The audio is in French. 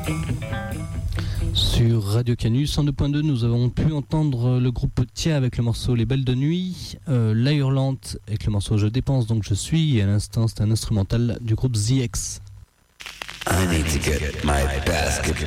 Sur Radio Canus 102.2, nous avons pu entendre le groupe Tia avec le morceau Les Belles de Nuit, La Hurlante avec le morceau Je dépense donc je suis, et à l'instant c'est un instrumental du groupe ZX. I need to get my basket